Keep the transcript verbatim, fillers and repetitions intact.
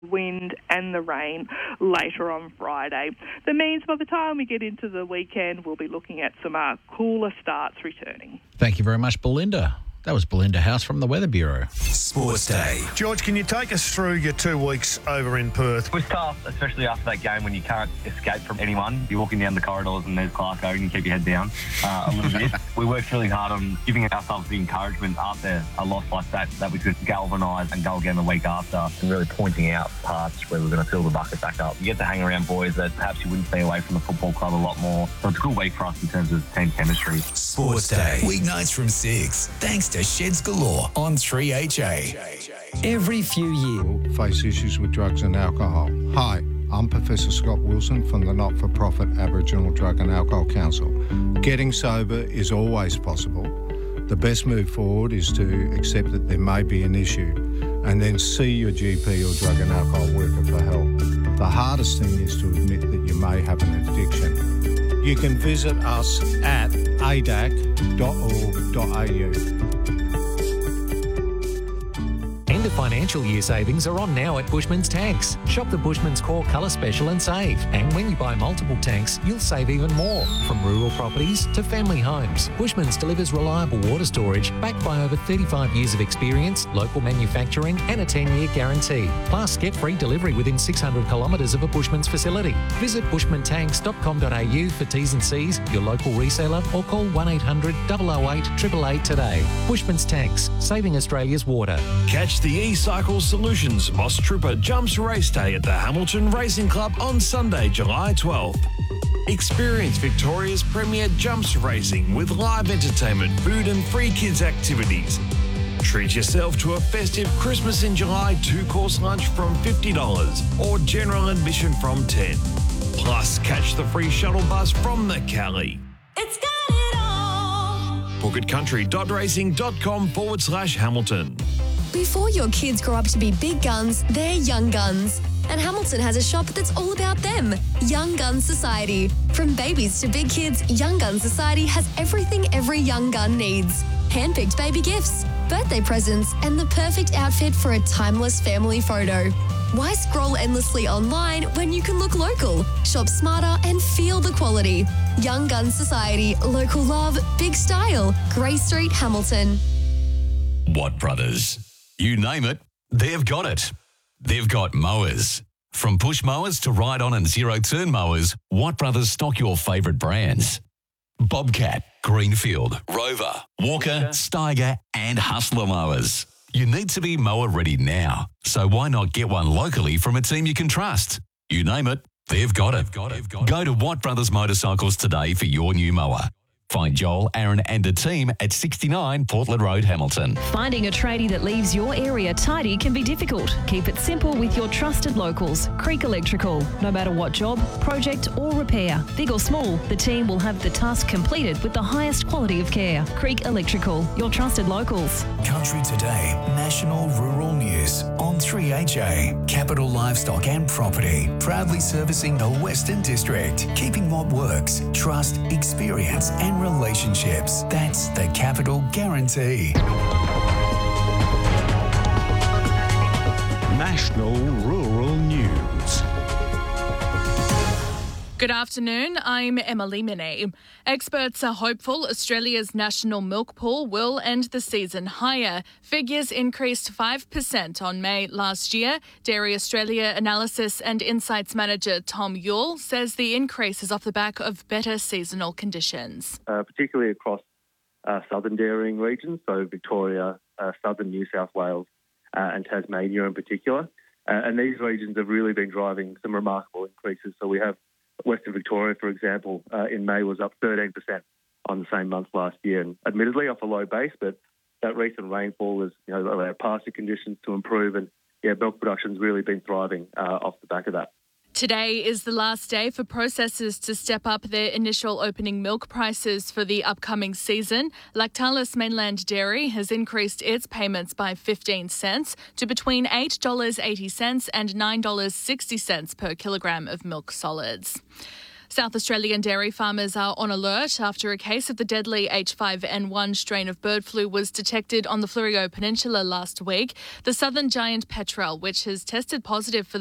wind and the rain later on Friday. That means by the time we get into the weekend, we'll be looking at some uh, cooler starts returning. Thank you very much, Belinda. That was Belinda House from the Weather Bureau. Sports Day. George, can you take us through your two weeks over in Perth? It was tough, especially after that game when you can't escape from anyone. You're walking down the corridors and there's Clarko and you keep your head down uh, a little bit. We worked really hard on giving ourselves the encouragement after a loss like that, that we could galvanise and go again the week after, and really pointing out parts where we're going to fill the bucket back up. You get to hang around boys that perhaps you wouldn't stay away from the football club a lot more. So it's a good week for us in terms of team chemistry. Sports Day. Weeknights from six. Thanks to Sheds Galore on three H A. Every few years face issues with drugs and alcohol. Hi, I'm Professor Scott Wilson from the not-for-profit Aboriginal Drug and Alcohol Council. Getting sober is always possible. The best move forward is to accept that there may be an issue and then see your G P or drug and alcohol worker for help. The hardest thing is to admit that you may have an addiction. You can visit us at a d a c dot org dot a u. End of financial year savings are on now at Bushman's Tanks. Shop the Bushman's Core Colour Special and save. And when you buy multiple tanks, you'll save even more. From rural properties to family homes, Bushman's delivers reliable water storage backed by over thirty-five years of experience, local manufacturing and a ten-year guarantee. Plus, get free delivery within six hundred kilometres of a Bushman's facility. Visit bushman tanks dot com dot a u for T's and C's, your local reseller, or call one eight hundred, double oh eight, eight eight eight today. Bushman's Tanks, saving Australia's water. Catch the E-Cycle Solutions Moss Trooper Jumps Race Day at the Hamilton Racing Club on Sunday, July twelfth. Experience Victoria's premier jumps racing with live entertainment, food and free kids activities. Treat yourself to a festive Christmas in July two-course lunch from fifty dollars or general admission from ten dollars. Plus, catch the free shuttle bus from the Cali. It's got it all. Book at country dot racing dot com forward slash Hamilton. Before your kids grow up to be big guns, they're young guns. And Hamilton has a shop that's all about them, Young Guns Society. From babies to big kids, Young Guns Society has everything every young gun needs. Handpicked baby gifts, birthday presents, and the perfect outfit for a timeless family photo. Why scroll endlessly online when you can look local, shop smarter and feel the quality? Young Guns Society, local love, big style. Grey Street, Hamilton. Watt Brothers. You name it, they've got it. They've got mowers. From push mowers to ride-on and zero-turn mowers, Watt Brothers stock your favourite brands. Bobcat, Greenfield, Rover, Walker, Steiger and Hustler mowers. You need to be mower ready now, so why not get one locally from a team you can trust? You name it, they've got it. Got it. Go to Watt Brothers Motorcycles today for your new mower. Find Joel, Aaron and the team at sixty-nine Portland Road, Hamilton. Finding a tradie that leaves your area tidy can be difficult. Keep it simple with your trusted locals, Creek Electrical. No matter what job, project or repair, big or small, the team will have the task completed with the highest quality of care. Creek Electrical, your trusted locals. Country Today, National Rural News on three H A. Capital Livestock and Property, proudly servicing the Western District, keeping what works, trust, experience and relationships. That's the Capital Guarantee. National Rural News. Good afternoon, I'm Emily Minnie. Experts are hopeful Australia's national milk pool will end the season higher. Figures increased five percent on May last year. Dairy Australia Analysis and Insights Manager Tom Yule says the increase is off the back of better seasonal conditions. Uh, particularly across uh, southern dairying regions, so Victoria, uh, southern New South Wales uh, and Tasmania in particular. Uh, and these regions have really been driving some remarkable increases. So we have Western Victoria, for example, uh, in May was up thirteen percent on the same month last year, and admittedly off a low base, but that recent rainfall has, you know, allowed pasture conditions to improve, and yeah, milk production's really been thriving uh, off the back of that. Today is the last day for processors to step up their initial opening milk prices for the upcoming season. Lactalis Mainland Dairy has increased its payments by fifteen cents to between eight dollars eighty and nine dollars sixty per kilogram of milk solids. South Australian dairy farmers are on alert after a case of the deadly H five N one strain of bird flu was detected on the Fleurieu Peninsula last week. The southern giant petrel, which has tested positive for the